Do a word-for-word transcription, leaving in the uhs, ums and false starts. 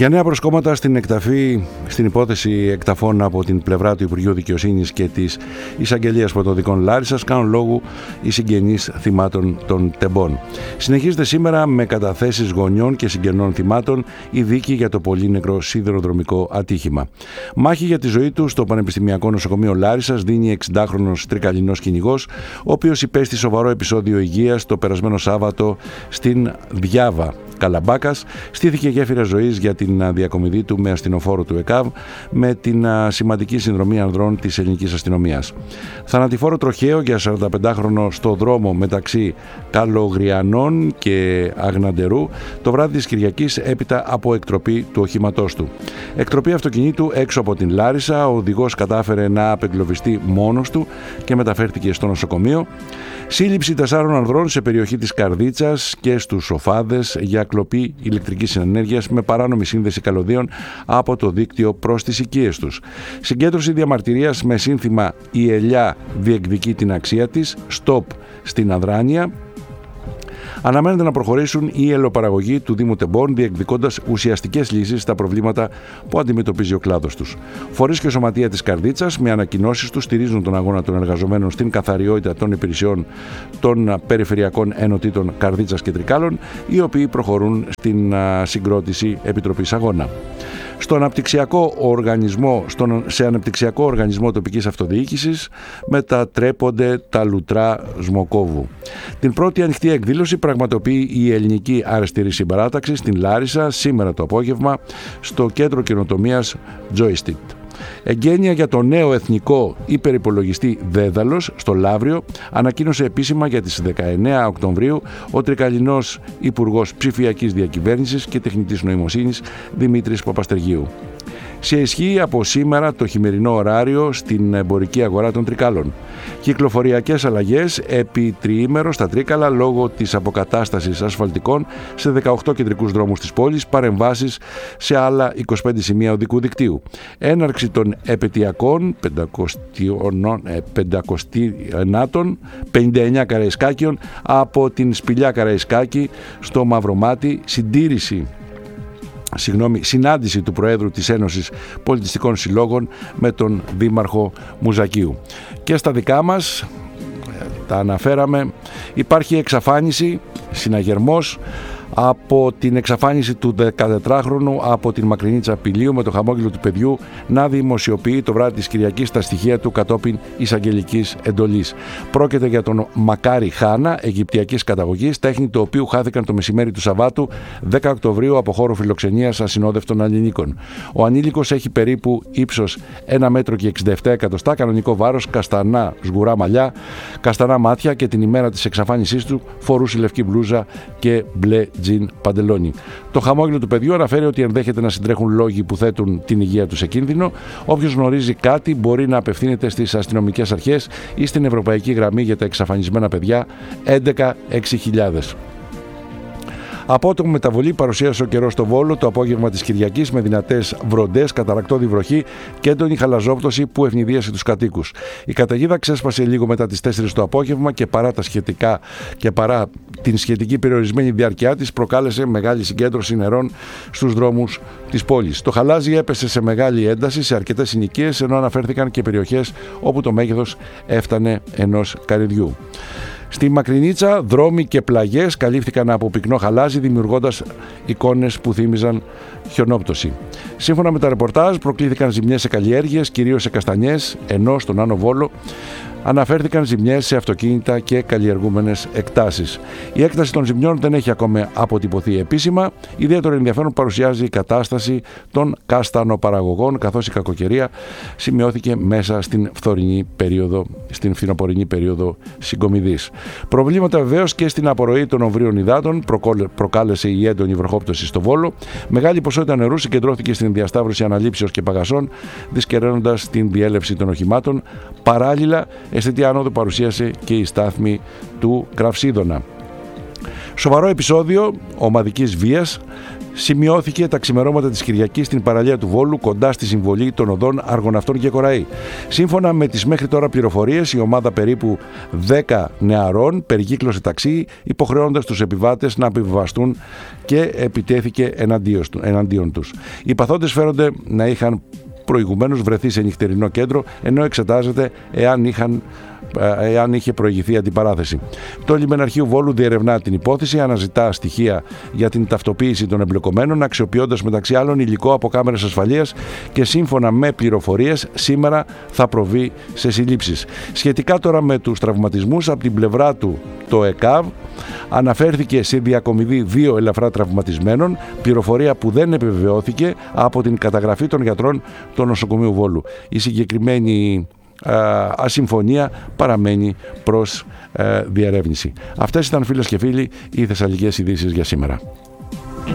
Για νέα προσκόμματα στην εκταφή στην υπόθεση εκταφών από την πλευρά του Υπουργείου Δικαιοσύνης και της Εισαγγελίας Πρωτοδικών Λάρισσας κάνουν λόγο οι συγγενείς θυμάτων των τεμπών. Συνεχίζεται σήμερα με καταθέσεις γονιών και συγγενών θυμάτων η δίκη για το πολύνεκρο σιδηροδρομικό ατύχημα. Μάχη για τη ζωή του στο Πανεπιστημιακό Νοσοκομείο Λάρισσας δίνει εξηντάχρονος τρικαλινός κυνηγός, ο οποίος υπέστη σοβαρό επεισόδιο υγείας το περασμένο Σάββατο στην Διάβα Καλαμπάκας. Στήθηκε γέφυρα ζωής για την διακομιδή του με αστυνοφόρο του ΕΚΑΒ με την σημαντική συνδρομή ανδρών της ελληνικής αστυνομίας. Θανατηφόρο τροχαίο για σαρανταπεντάχρονο στο δρόμο μεταξύ Καλογριανών και Αγναντερού το βράδυ της Κυριακής έπειτα από εκτροπή του οχήματός του. Εκτροπή αυτοκινήτου έξω από την Λάρισα, ο οδηγός κατάφερε να απεγκλωβιστεί μόνος του και μεταφέρθηκε στο νοσοκομείο. Σύλληψη τεσσάρων ανδρών σε περιοχή της Καρδίτσας και στους Σοφάδες για κλοπή ηλεκτρικής ενέργειας με παράνομη σύνδεση καλωδίων από το δίκτυο προς τις οικίες τους. Συγκέντρωση διαμαρτυρίας με σύνθημα «Η ελιά διεκδικεί την αξία της», «Stop στην αδράνεια». Αναμένεται να προχωρήσουν οι ελαιοπαραγωγοί του Δήμου Τεμπών, διεκδικώντας ουσιαστικές λύσεις στα προβλήματα που αντιμετωπίζει ο κλάδος τους. Φορείς και σωματεία της Καρδίτσας, με ανακοινώσεις τους, στηρίζουν τον αγώνα των εργαζομένων στην καθαριότητα των υπηρεσιών των περιφερειακών ενωτήτων Καρδίτσας και Τρικάλων, οι οποίοι προχωρούν στην συγκρότηση Επιτροπής Αγώνα. Στο αναπτυξιακό οργανισμό, στον, σε αναπτυξιακό οργανισμό τοπικής αυτοδιοίκησης μετατρέπονται τα λουτρά Σμοκόβου. Την πρώτη ανοιχτή εκδήλωση πραγματοποιεί η Ελληνική Αριστερή Συμπαράταξη στην Λάρισα σήμερα το απόγευμα στο κέντρο καινοτομίας Joystick. Εγγένεια για το νέο εθνικό υπερυπολογιστή Δέδαλος στο Λαύριο ανακοίνωσε επίσημα για τις δεκαεννέα Οκτωβρίου ο τρικαλινός Υπουργός Ψηφιακής Διακυβέρνησης και Τεχνητής Νοημοσύνης Δημήτρης Παπαστεργίου. Σε ισχύ από σήμερα το χειμερινό ωράριο στην εμπορική αγορά των Τρικάλων. Κυκλοφοριακές αλλαγές επί τριήμερο στα Τρίκαλα λόγω της αποκατάστασης ασφαλτικών σε δεκαοκτώ κεντρικούς δρόμους της πόλης, παρεμβάσεις σε άλλα είκοσι πέντε σημεία οδικού δικτύου. Έναρξη των επαιτειακών πεντακοσιενάτων πενήντα εννέα Καραϊσκάκιων από την Σπηλιά Καραϊσκάκη στο Μαυρομάτι, συντήρηση Συγγνώμη, συνάντηση του Προέδρου της Ένωσης Πολιτιστικών Συλλόγων με τον Δήμαρχο Μουζακίου. Και στα δικά μας, τα αναφέραμε, υπάρχει εξαφάνιση, συναγερμός από την εξαφάνιση του δεκατετράχρονου από την μακρινή Τσαπηλίου με το χαμόγελο του παιδιού να δημοσιοποιεί το βράδυ της Κυριακής τα στοιχεία του κατόπιν εισαγγελικής εντολής. Πρόκειται για τον Μακάρη Χάνα, Αιγυπτιακής καταγωγής, τέχνη του οποίου χάθηκαν το μεσημέρι του Σαββάτου δέκα Οκτωβρίου από χώρο φιλοξενίας ασυνόδευτων ανηλίκων. Ο ανήλικος έχει περίπου ύψος ένα μέτρο και εξήντα επτά εκατοστά, κανονικό βάρος, καστανά σγουρά μαλλιά, καστανά μάτια και την ημέρα της εξαφάνισής του φορούσε λευκή μπλούζα και μπλε τζιν παντελόνι. Το χαμόγελο του παιδιού αναφέρει ότι ενδέχεται να συντρέχουν λόγοι που θέτουν την υγεία του σε κίνδυνο. Όποιος γνωρίζει κάτι μπορεί να απευθύνεται στις αστυνομικές αρχές ή στην Ευρωπαϊκή Γραμμή για τα εξαφανισμένα παιδιά έντεκα έξι χιλιάδες. Απότομη μεταβολή παρουσίασε ο καιρός στο Βόλο το απόγευμα της Κυριακής με δυνατές βροντές, καταρακτώδη βροχή και έντονη χαλαζόπτωση που ευνηδίασε τους κατοίκους. Η καταιγίδα ξέσπασε λίγο μετά τις τέσσερις το απόγευμα και παρά, τα σχετικά, και παρά την σχετική περιορισμένη διάρκεια της προκάλεσε μεγάλη συγκέντρωση νερών στους δρόμους της πόλης. Το χαλάζι έπεσε σε μεγάλη ένταση σε αρκετές συνοικίες, ενώ αναφέρθηκαν και περιοχές όπου το μέγεθος έφτανε ενός καρυδιού. Στη Μακρινίτσα, δρόμοι και πλαγιές καλύφθηκαν από πυκνό χαλάζι, δημιουργώντας εικόνες που θύμιζαν χιονόπτωση. Σύμφωνα με τα ρεπορτάζ, προκλήθηκαν ζημιές σε καλλιέργειες, κυρίως σε καστανιές, ενώ στον Άνω Βόλο αναφέρθηκαν ζημιές σε αυτοκίνητα και καλλιεργούμενες εκτάσεις. Η έκταση των ζημιών δεν έχει ακόμα αποτυπωθεί επίσημα. Ιδιαίτερο ενδιαφέρον παρουσιάζει η κατάσταση των καστανοπαραγωγών, καθώς η κακοκαιρία σημειώθηκε μέσα στην φθορινή περίοδο, στην φθινοπορεινή περίοδο συγκομιδής. Προβλήματα βεβαίως και στην απορροή των ομβρίων υδάτων προκάλεσε η έντονη βροχόπτωση στο Βόλο. Μεγάλη ποσότητα νερού συγκεντρώθηκε στην διασταύρωση αναλήψεως και παγασών, δυσκεραίνοντας την διέλευση των οχημάτων. Παράλληλα, αισθητή άνοδο παρουσίασε και η στάθμη του Κραυσίδωνα. Σοβαρό επεισόδιο ομαδικής βίας σημειώθηκε τα ξημερώματα της Κυριακής στην παραλία του Βόλου, κοντά στη συμβολή των οδών Αργοναυτών και Κοραή. Σύμφωνα με τις μέχρι τώρα πληροφορίες, η ομάδα περίπου δέκα νεαρών περικύκλωσε ταξί, υποχρεώντας τους επιβάτες να επιβιβαστούν και επιτέθηκε εναντίον τους. Οι παθόντες φέρονται να είχαν προηγουμένως βρεθεί σε νυχτερινό κέντρο, ενώ εξετάζεται εάν είχαν εάν είχε προηγηθεί αντιπαράθεση. Το Λιμεναρχείο Βόλου διερευνά την υπόθεση, αναζητά στοιχεία για την ταυτοποίηση των εμπλεκομένων, αξιοποιώντας μεταξύ άλλων υλικό από κάμερες ασφαλείας και σύμφωνα με πληροφορίες σήμερα θα προβεί σε συλλήψεις. Σχετικά τώρα με τους τραυματισμούς, από την πλευρά του το ΕΚΑΒ αναφέρθηκε σε διακομιδή δύο ελαφρά τραυματισμένων, πληροφορία που δεν επιβεβαιώθηκε από την καταγραφή των γιατρών του νοσοκομείου Βόλου. Η συγκεκριμένη ασυμφωνία παραμένει προς ε, διερεύνηση. Αυτές ήταν, φίλες και φίλοι, οι Θεσσαλικές ειδήσεις για σήμερα.